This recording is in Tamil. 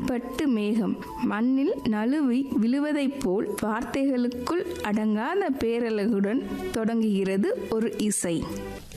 பனிப்பட்டு மேகம் மண்ணில் நழுவி விழுவதைப் போல் வார்த்தைகளுக்குள் அடங்காத பேரழகுடன் தொடங்குகிறது ஒரு இசை.